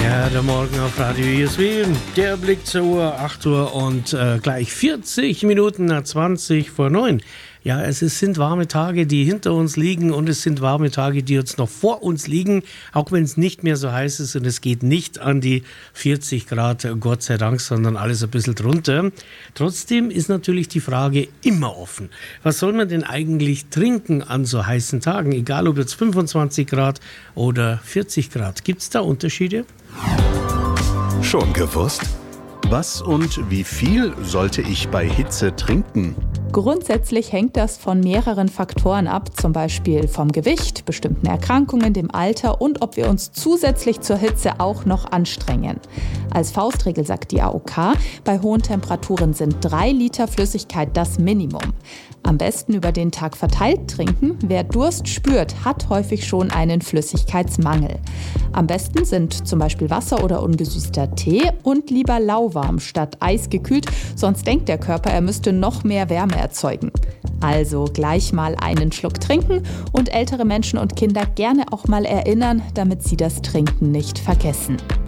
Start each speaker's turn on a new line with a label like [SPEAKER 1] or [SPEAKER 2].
[SPEAKER 1] Ja, der Morgen auf Radio ISW. Der Blick zur Uhr, 8 Uhr und gleich 40 Minuten nach 20 vor 9. Ja, sind warme Tage, die hinter uns liegen und es sind warme Tage, die jetzt noch vor uns liegen, auch wenn es nicht mehr so heiß ist und es geht nicht an die 40 Grad, Gott sei Dank, sondern alles ein bisschen drunter. Trotzdem ist natürlich die Frage immer offen. Was soll man denn eigentlich trinken an so heißen Tagen, egal ob jetzt 25 Grad oder 40 Grad? Gibt es da Unterschiede?
[SPEAKER 2] Schon gewusst? Was und wie viel sollte ich bei Hitze trinken?
[SPEAKER 3] Grundsätzlich hängt das von mehreren Faktoren ab, zum Beispiel vom Gewicht, bestimmten Erkrankungen, dem Alter und ob wir uns zusätzlich zur Hitze auch noch anstrengen. Als Faustregel sagt die AOK, bei hohen Temperaturen sind 3 Liter Flüssigkeit das Minimum. Am besten über den Tag verteilt trinken. Wer Durst spürt, hat häufig schon einen Flüssigkeitsmangel. Am besten sind zum Beispiel Wasser oder ungesüßter Tee und lieber lauwarm statt eisgekühlt, sonst denkt der Körper, er müsste noch mehr Wärme erzeugen. Also gleich mal einen Schluck trinken und ältere Menschen und Kinder gerne auch mal erinnern, damit sie das Trinken nicht vergessen.